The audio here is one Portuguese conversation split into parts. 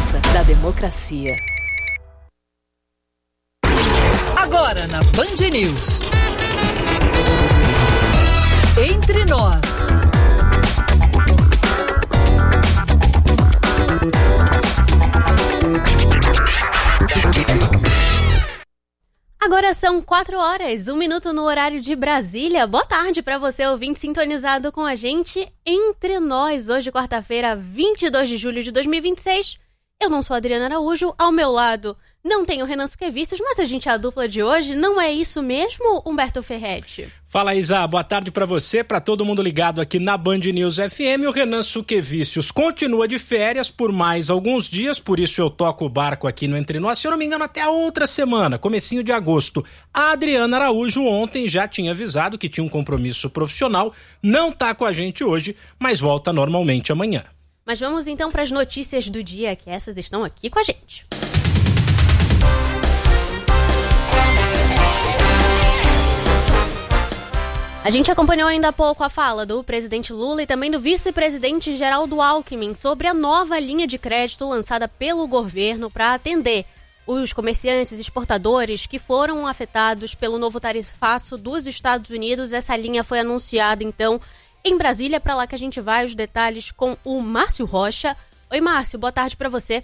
força da democracia. Agora na Band News. Entre nós. Agora são 4h, 1 minuto no horário de Brasília. Boa tarde para você, ouvinte sintonizado com a gente Entre Nós. Hoje, quarta-feira, 22 de julho de 2026. Eu não sou a Adriana Araújo, ao meu lado não tenho o Renan Suquevicius, mas a gente é a dupla de hoje. Não é isso mesmo, Humberto Ferretti? Fala, Isa. Boa tarde para você, para todo mundo ligado aqui na Band News FM. O Renan Suquevicius continua de férias por mais alguns dias, por isso eu toco o barco aqui no Entre Nós. Se eu não me engano, até a outra semana, comecinho de agosto. A Adriana Araújo ontem já tinha avisado que tinha um compromisso profissional, não tá com a gente hoje, mas volta normalmente amanhã. Mas vamos então para as notícias do dia, que essas estão aqui com a gente. A gente acompanhou ainda há pouco a fala do presidente Lula e também do vice-presidente Geraldo Alckmin sobre a nova linha de crédito lançada pelo governo para atender os comerciantes exportadores que foram afetados pelo novo tarifaço dos Estados Unidos. Essa linha foi anunciada, então, em Brasília. Para lá que a gente vai, os detalhes com o Márcio Rocha. Oi, Márcio, boa tarde para você.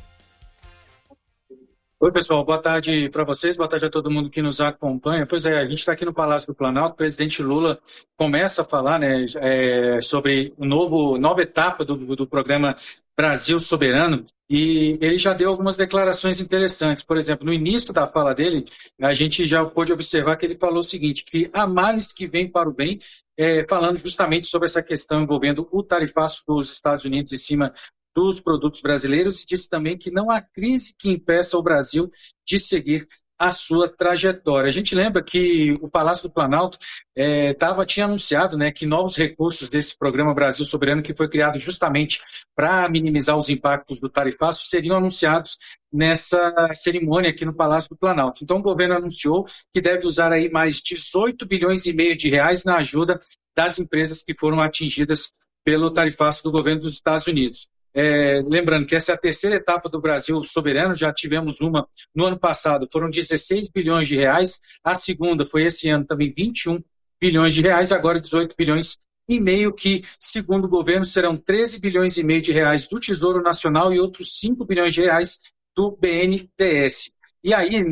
Oi, pessoal, boa tarde para vocês, boa tarde a todo mundo que nos acompanha. Pois é, a gente está aqui no Palácio do Planalto, o presidente Lula começa a falar, né, sobre nova etapa do programa Brasil Soberano, e ele já deu algumas declarações interessantes. Por exemplo, no início da fala dele, a gente já pôde observar que ele falou o seguinte, que há males que vêm para o bem, falando justamente sobre essa questão envolvendo o tarifaço dos Estados Unidos em cima dos produtos brasileiros, e disse também que não há crise que impeça o Brasil de seguir a sua trajetória. A gente lembra que o Palácio do Planalto tinha anunciado, né, que novos recursos desse programa Brasil Soberano, que foi criado justamente para minimizar os impactos do tarifaço, seriam anunciados nessa cerimônia aqui no Palácio do Planalto. Então o governo anunciou que deve usar aí mais 18 bilhões e meio de reais na ajuda das empresas que foram atingidas pelo tarifaço do governo dos Estados Unidos. Lembrando que essa é a terceira etapa do Brasil Soberano, já tivemos uma no ano passado, foram 16 bilhões de reais, a segunda foi esse ano também 21 bilhões de reais, agora 18 bilhões e meio, que segundo o governo serão 13 bilhões e meio de reais do Tesouro Nacional e outros 5 bilhões de reais do BNDES. E aí,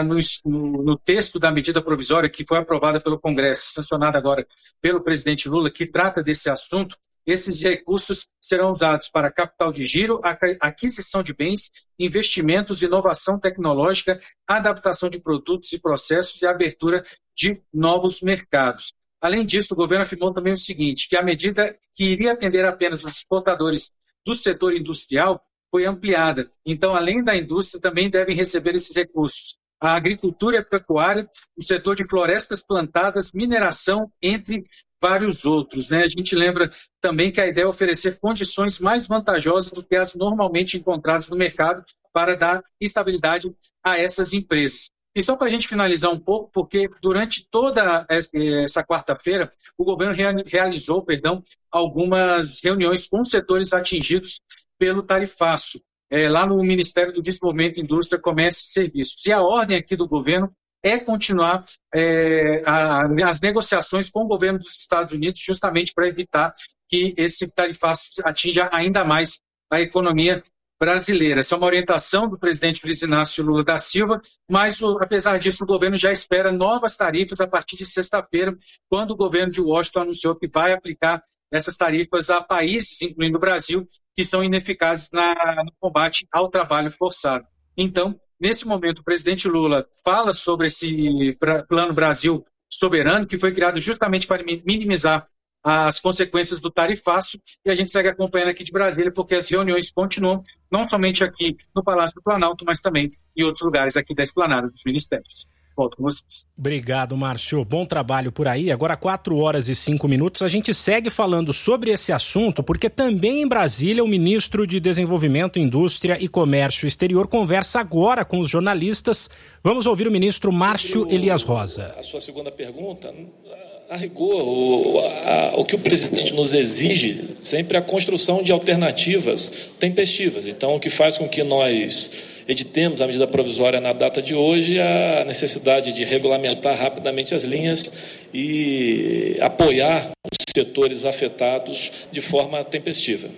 no texto da medida provisória que foi aprovada pelo Congresso, sancionada agora pelo presidente Lula, que trata desse assunto, esses recursos serão usados para capital de giro, aquisição de bens, investimentos, inovação tecnológica, adaptação de produtos e processos e abertura de novos mercados. Além disso, o governo afirmou também o seguinte, que a medida que iria atender apenas os exportadores do setor industrial foi ampliada. Então, além da indústria, também devem receber esses recursos a agricultura e a pecuária, o setor de florestas plantadas, mineração, entre vários outros, né? A gente lembra também que a ideia é oferecer condições mais vantajosas do que as normalmente encontradas no mercado para dar estabilidade a essas empresas. E só para a gente finalizar um pouco, porque durante toda essa quarta-feira, o governo realizou algumas reuniões com setores atingidos pelo tarifaço, lá no Ministério do Desenvolvimento, Indústria, Comércio e Serviços. E a ordem aqui do governo é continuar as negociações com o governo dos Estados Unidos, justamente para evitar que esse tarifaço atinja ainda mais a economia brasileira. Essa é uma orientação do presidente Luiz Inácio Lula da Silva, mas, apesar disso, o governo já espera novas tarifas a partir de sexta-feira, quando o governo de Washington anunciou que vai aplicar essas tarifas a países, incluindo o Brasil, que são ineficazes no combate ao trabalho forçado. Então, nesse momento, o presidente Lula fala sobre esse Plano Brasil Soberano, que foi criado justamente para minimizar as consequências do tarifaço, e a gente segue acompanhando aqui de Brasília, porque as reuniões continuam, não somente aqui no Palácio do Planalto, mas também em outros lugares aqui da esplanada dos ministérios. Volto com vocês. Obrigado, Márcio. Bom trabalho por aí. Agora 4h05, a gente segue falando sobre esse assunto, porque também em Brasília o ministro de Desenvolvimento, Indústria e Comércio Exterior conversa agora com os jornalistas. Vamos ouvir o ministro Márcio Elias Rosa. A sua segunda pergunta, A rigor, o que o presidente nos exige sempre é a construção de alternativas tempestivas. Então, o que faz com que nós editemos a medida provisória na data de hoje é a necessidade de regulamentar rapidamente as linhas e apoiar os setores afetados de forma tempestiva.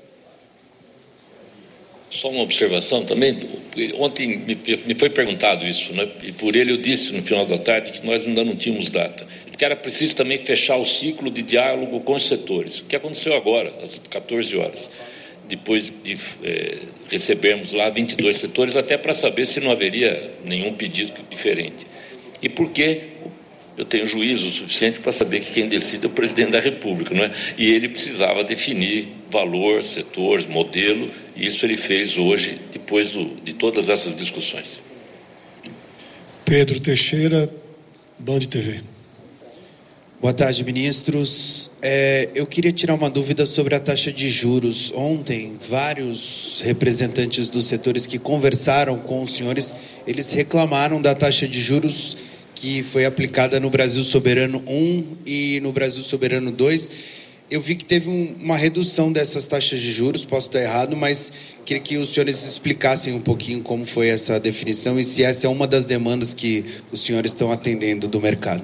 Só uma observação também. Ontem me foi perguntado isso, né? E por ele eu disse no final da tarde que nós ainda não tínhamos data, porque era preciso também fechar o ciclo de diálogo com os setores, o que aconteceu agora, às 14 horas, depois de recebermos lá 22 setores, até para saber se não haveria nenhum pedido diferente. E por quê? Eu tenho juízo suficiente para saber que quem decide é o presidente da República, não é? E ele precisava definir valor, setores, modelo, e isso ele fez hoje, depois de todas essas discussões. Pedro Teixeira, Band TV. Boa tarde, ministros. Eu queria tirar uma dúvida sobre a taxa de juros. Ontem, vários representantes dos setores que conversaram com os senhores, eles reclamaram da taxa de juros que foi aplicada no Brasil Soberano 1 e no Brasil Soberano 2. Eu vi que teve uma redução dessas taxas de juros, posso estar errado, mas queria que os senhores explicassem um pouquinho como foi essa definição e se essa é uma das demandas que os senhores estão atendendo do mercado.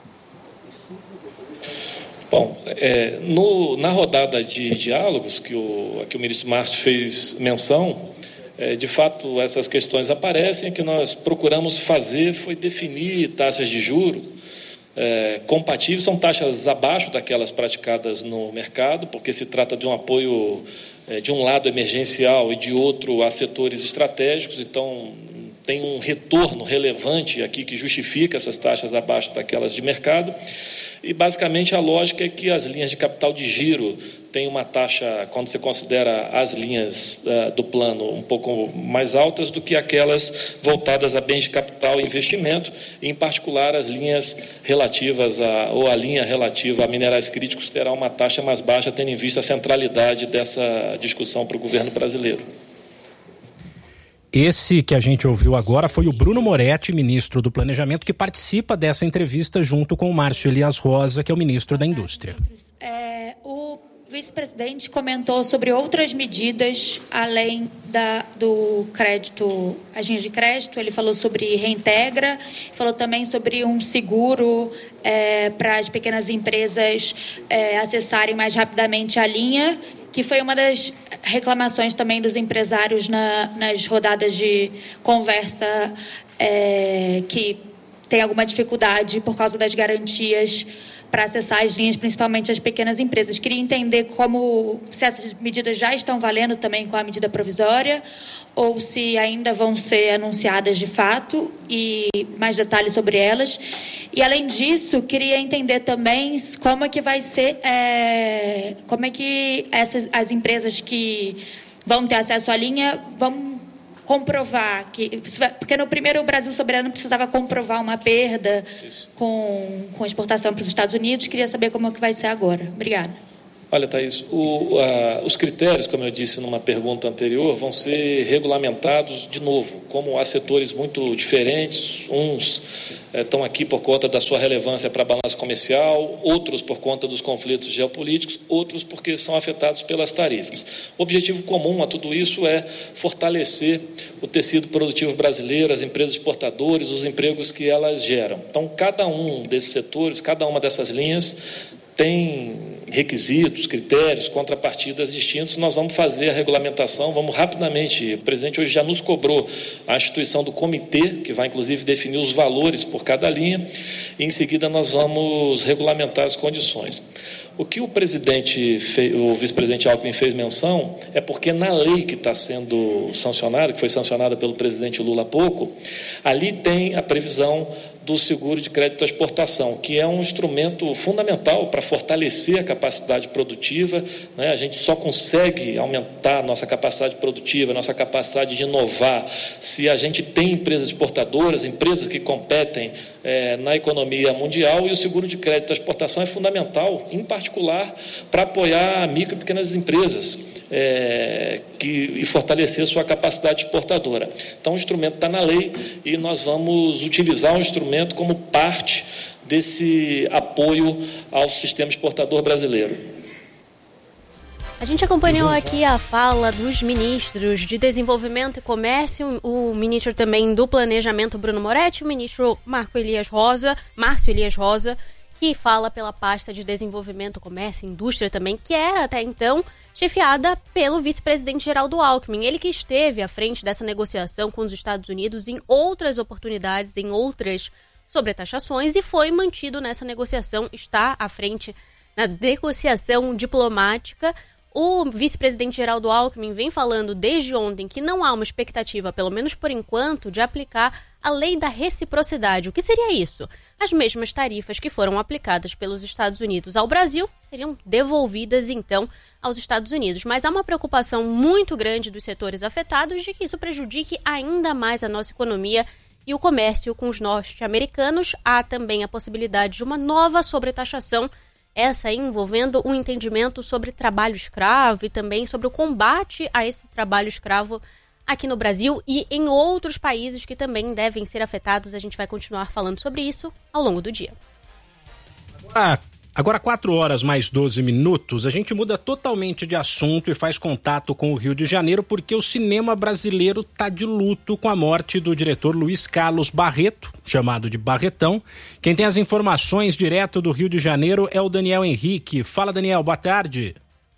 Bom, na rodada de diálogos que o ministro Márcio fez menção, de fato, essas questões aparecem. O que nós procuramos fazer foi definir taxas de juro compatíveis, são taxas abaixo daquelas praticadas no mercado, porque se trata de um apoio de um lado emergencial e de outro a setores estratégicos, então tem um retorno relevante aqui que justifica essas taxas abaixo daquelas de mercado. E, basicamente, a lógica é que as linhas de capital de giro têm uma taxa, quando você considera as linhas do plano, um pouco mais altas do que aquelas voltadas a bens de capital e investimento, e, em particular, as linhas relativas ou a linha relativa a minerais críticos terá uma taxa mais baixa, tendo em vista a centralidade dessa discussão para o governo brasileiro. Esse que a gente ouviu agora foi o Bruno Moretti, ministro do Planejamento, que participa dessa entrevista junto com o Márcio Elias Rosa, que é o ministro da Indústria. O vice-presidente comentou sobre outras medidas além do crédito, as linhas de crédito. Ele falou sobre reintegra, falou também sobre um seguro para as pequenas empresas acessarem mais rapidamente a linha, que foi uma das reclamações também dos empresários nas rodadas de conversa, que tem alguma dificuldade por causa das garantias para acessar as linhas, principalmente as pequenas empresas. Queria entender se essas medidas já estão valendo também com a medida provisória ou se ainda vão ser anunciadas de fato, e mais detalhes sobre elas. E, além disso, queria entender também como é que vai ser, como é que as empresas que vão ter acesso à linha vão comprovar, porque no primeiro o Brasil Soberano precisava comprovar uma perda com exportação para os Estados Unidos. Queria saber como é que vai ser agora. Obrigada. Olha, Thaís, os critérios, como eu disse numa pergunta anterior, vão ser regulamentados de novo, como há setores muito diferentes, uns estão aqui por conta da sua relevância para a balança comercial, outros por conta dos conflitos geopolíticos, outros porque são afetados pelas tarifas. O objetivo comum a tudo isso é fortalecer o tecido produtivo brasileiro, as empresas exportadoras, os empregos que elas geram. Então, cada um desses setores, cada uma dessas linhas tem requisitos, critérios, contrapartidas distintos. Nós vamos fazer a regulamentação, vamos rapidamente. O presidente hoje já nos cobrou a instituição do comitê, que vai inclusive definir os valores por cada linha, e em seguida nós vamos regulamentar as condições. O que o vice-presidente Alckmin fez menção é porque na lei que está sendo sancionada, que foi sancionada pelo presidente Lula há pouco, ali tem a previsão do seguro de crédito à exportação, que é um instrumento fundamental para fortalecer a capacidade produtiva, né? A gente só consegue aumentar a nossa capacidade produtiva, a nossa capacidade de inovar, se a gente tem empresas exportadoras, empresas que competem na economia mundial, e o seguro de crédito à exportação é fundamental, em particular, para apoiar micro e pequenas empresas, e fortalecer sua capacidade exportadora. Então, o instrumento está na lei e nós vamos utilizar o instrumento como parte desse apoio ao sistema exportador brasileiro. A gente acompanhou aqui a fala dos ministros de Desenvolvimento e Comércio, o ministro também do Planejamento, Bruno Moretti, o ministro Márcio Elias Rosa, que fala pela pasta de Desenvolvimento, Comércio e Indústria também, que era até então chefiada pelo vice-presidente Geraldo Alckmin. Ele que esteve à frente dessa negociação com os Estados Unidos em outras oportunidades, em outras sobretaxações, e foi mantido nessa negociação, está à frente na negociação diplomática. O vice-presidente Geraldo Alckmin vem falando desde ontem que não há uma expectativa, pelo menos por enquanto, de aplicar a lei da reciprocidade. O que seria isso? As mesmas tarifas que foram aplicadas pelos Estados Unidos ao Brasil seriam devolvidas, então, aos Estados Unidos. Mas há uma preocupação muito grande dos setores afetados de que isso prejudique ainda mais a nossa economia e o comércio com os norte-americanos. Há também a possibilidade de uma nova sobretaxação, essa aí envolvendo um entendimento sobre trabalho escravo e também sobre o combate a esse trabalho escravo aqui no Brasil e em outros países que também devem ser afetados. A gente vai continuar falando sobre isso ao longo do dia. Agora 4 horas mais 12 minutos, a gente muda totalmente de assunto e faz contato com o Rio de Janeiro porque o cinema brasileiro está de luto com a morte do diretor Luiz Carlos Barreto, chamado de Barretão. Quem tem as informações direto do Rio de Janeiro é o Daniel Henrique. Fala, Daniel, boa tarde.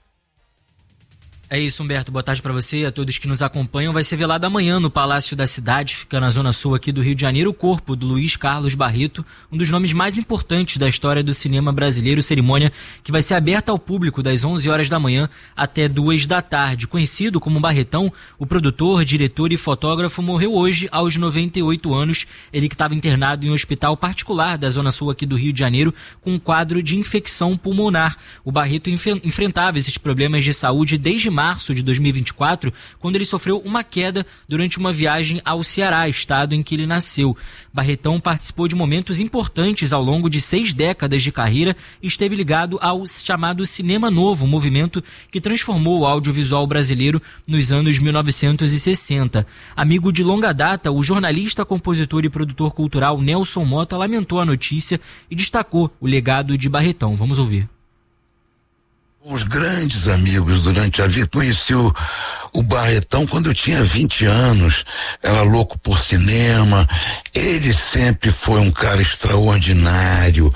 É isso, Humberto. Boa tarde para você e a todos que nos acompanham. Vai ser velado amanhã no Palácio da Cidade, fica na zona sul aqui do Rio de Janeiro, o corpo do Luiz Carlos Barreto, um dos nomes mais importantes da história do cinema brasileiro. Cerimônia que vai ser aberta ao público das 11 horas da manhã até 2 da tarde. Conhecido como Barretão, o produtor, diretor e fotógrafo morreu hoje aos 98 anos. Ele que estava internado em um hospital particular da zona sul aqui do Rio de Janeiro com um quadro de infecção pulmonar. O Barreto enfrentava esses problemas de saúde desde março de 2024, quando ele sofreu uma queda durante uma viagem ao Ceará, estado em que ele nasceu. Barretão participou de momentos importantes ao longo de 6 décadas de carreira e esteve ligado ao chamado Cinema Novo, movimento que transformou o audiovisual brasileiro nos anos 1960. Amigo de longa data, o jornalista, compositor e produtor cultural Nelson Mota lamentou a notícia e destacou o legado de Barretão. Vamos ouvir. Os grandes amigos durante a vida. Conheci o Barretão quando eu tinha 20 anos, era louco por cinema. Ele sempre foi um cara extraordinário,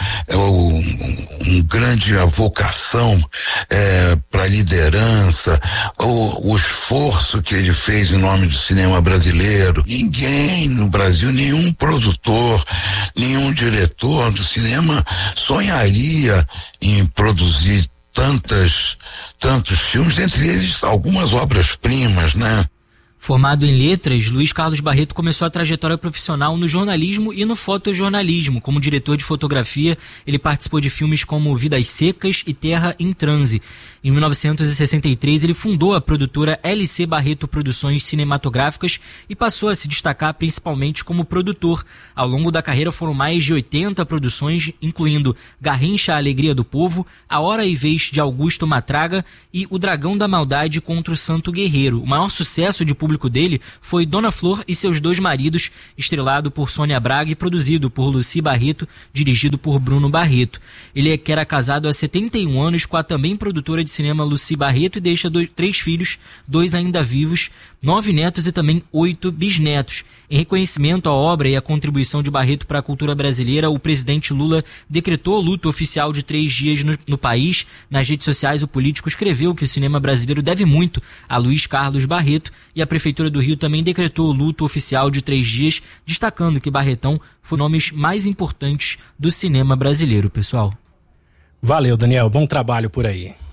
um grande vocação para liderança, o esforço que ele fez em nome do cinema brasileiro. Ninguém no Brasil, nenhum produtor, nenhum diretor do cinema sonharia em produzir tantos filmes, entre eles algumas obras-primas, né? Formado em letras, Luiz Carlos Barreto começou a trajetória profissional no jornalismo e no fotojornalismo. Como diretor de fotografia, ele participou de filmes como Vidas Secas e Terra em Transe. Em 1963, ele fundou a produtora LC Barreto Produções Cinematográficas e passou a se destacar principalmente como produtor. Ao longo da carreira foram mais de 80 produções, incluindo Garrincha, a Alegria do Povo, A Hora e Vez de Augusto Matraga e O Dragão da Maldade contra o Santo Guerreiro. O maior sucesso de público dele foi Dona Flor e Seus Dois Maridos, estrelado por Sônia Braga e produzido por Lucy Barreto, dirigido por Bruno Barreto. Ele que era casado há 71 anos com a também produtora de cinema Lucy Barreto e deixa 3 filhos, 2 ainda vivos, 9 netos e também 8 bisnetos. Em reconhecimento à obra e à contribuição de Barreto para a cultura brasileira, o presidente Lula decretou luto oficial de 3 dias no país. Nas redes sociais, o político escreveu que o cinema brasileiro deve muito a Luiz Carlos Barreto e a Prefeitura do Rio também decretou luto oficial de 3 dias, destacando que Barretão foi um dos nomes mais importantes do cinema brasileiro, pessoal. Valeu, Daniel. Bom trabalho por aí.